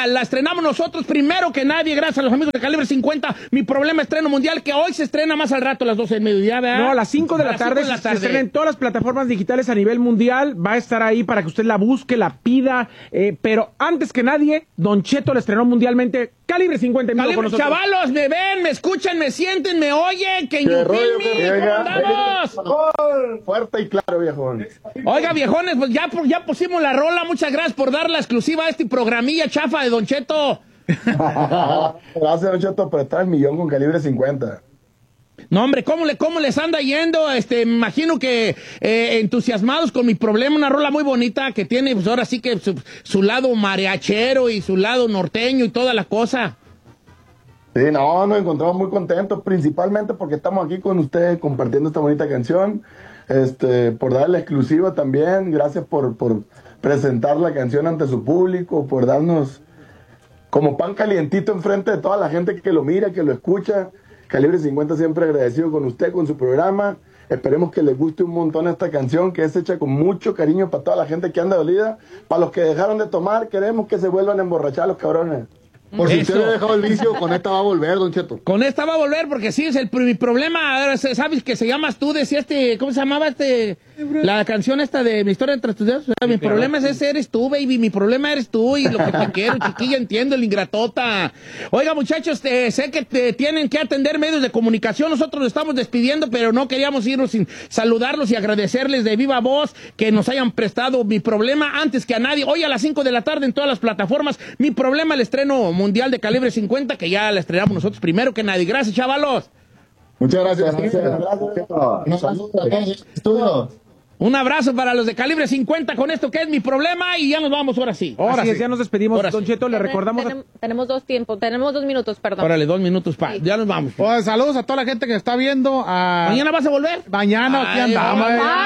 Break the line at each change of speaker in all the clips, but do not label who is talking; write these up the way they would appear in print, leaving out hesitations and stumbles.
la estrenamos nosotros primero que nadie, gracias a los amigos de Calibre 50. Mi problema estreno mundial, que hoy se estrena más al rato, a las 12 del mediodía, ¿verdad?
No, a las 5 de la tarde. Se estrena en todas las plataformas digitales a nivel mundial. Va a estar ahí para que usted la busque, la pida. Pero antes que nadie, Don Cheto la estrenó mundialmente. Calibre 50 en vivo con nosotros.
Chavalos, me ven, me escuchan, me sienten, me oyen. Que ¿cómo andamos?
Fuerte y claro, viejón.
Oiga, viejones, pues ya pusimos la rola. Muchas gracias por dar la exclusiva a este programilla chafa de Don Cheto.
Gracias, Don Cheto, por estar el millón con Calibre 50.
No, hombre, ¿cómo les anda yendo? Me imagino que entusiasmados con mi problema, una rola muy bonita que tiene, pues ahora sí que su lado mariachero y su lado norteño y toda la cosa.
Sí, no, nos encontramos muy contentos, principalmente porque estamos aquí con ustedes compartiendo esta bonita canción, por darle la exclusiva también, gracias por presentar la canción ante su público, por darnos como pan calientito enfrente de toda la gente que lo mira, que lo escucha. Calibre 50 siempre agradecido con usted, con su programa. Esperemos que les guste un montón esta canción, que es hecha con mucho cariño para toda la gente que anda dolida. Para los que dejaron de tomar, queremos que se vuelvan a emborrachar los cabrones.
Por si usted le ha dejado el vicio, con esta va a volver, Don Cheto.
Con esta va a volver, porque sí, es mi problema. ¿Sabes que se llamas tú? Decía ¿cómo se llamaba la canción esta de Mi historia entre tus dedos? Mi problema es ese, eres tú, baby. Mi problema eres tú y lo que te quiero, chiquilla, entiendo, el ingratota. Oiga, muchachos, sé que tienen que atender medios de comunicación. Nosotros nos estamos despidiendo, pero no queríamos irnos sin saludarlos y agradecerles de viva voz que nos hayan prestado Mi problema antes que a nadie. Hoy a las 5 de la tarde en todas las plataformas. Mi problema, el estreno mundial de Calibre 50, que ya la estrenamos nosotros primero que nadie. Gracias, chavalos.
Muchas gracias.
Un abrazo para los de Calibre 50 con esto que es Mi problema y ya nos vamos ahora sí.
Ya nos despedimos, Don Cheto, le recordamos...
Tenemos 2 minutos, perdón.
Órale, 2 minutos,
sí.
Ya nos vamos.
Pues, saludos a toda la gente que está viendo.
¿Mañana vas a volver?
Mañana aquí andamos.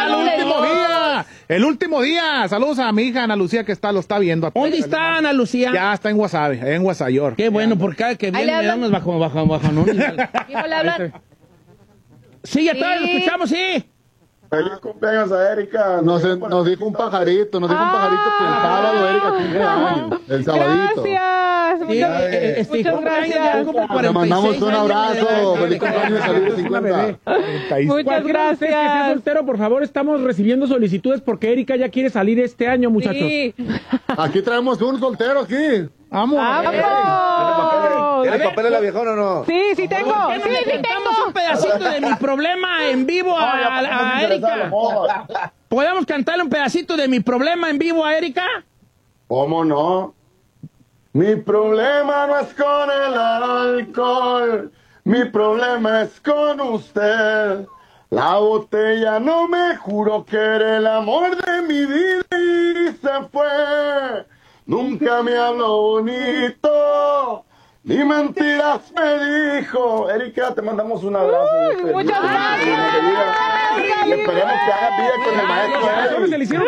El último día. Saludos a mi hija Ana Lucía que lo está viendo.
¿Dónde está Ana Lucía?
Ya está en Wasabi, en Guasayor.
Qué bueno, porque cada que viene me da unos bajonones.
¿Cómo le hablan?
Sí, ya todos lo escuchamos, sí.
Feliz cumpleaños a Erika.
Nos dijo un pajarito, que el sábado Erika cumple años, el sabadito.
Gracias. Muchas gracias.
Le mandamos un abrazo. Feliz cumpleaños a Calibre 50.
Muchas gracias.
Que sea soltero, por favor, estamos recibiendo solicitudes porque Erika ya quiere salir este año, muchachos.
Sí.
Aquí traemos un soltero aquí. ¡Vamos!
¿Tiene papel de la viejona o no?
Sí tengo.
Un pedacito de Mi problema en vivo a Erika. ¿Podemos cantarle un pedacito de Mi problema en vivo a Erika?
¿Cómo no? Mi problema no es con el alcohol, mi problema es con usted. La botella no me juró que era el amor de mi vida y se fue. Nunca me habló bonito, ni mentiras me dijo. Erika, te mandamos un abrazo.
Muchas gracias.
Y esperemos que hagas vida con el maestro.
Se le hicieron...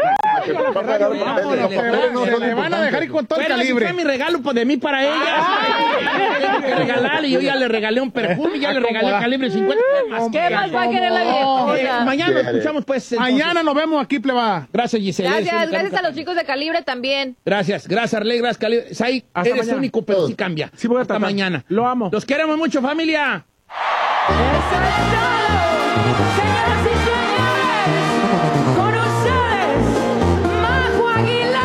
Le van a dejar ir con todo el Calibre.
Fue mi regalo de mí para ella. Tengo que regalarle. Yo ya le regalé un perfume, ya le regalé Calibre 50.
¿Qué más va a querer la vieja?
Mañana lo escuchamos, pues.
Mañana nos vemos aquí, plebada.
Gracias, Giselle.
Gracias a los chicos de Calibre también.
Gracias, Arley, gracias, Calibre. Sai, eres único, pero sí cambia.
Sí, voy a
hasta mañana.
Lo amo.
Los queremos mucho, familia.
¡Eso!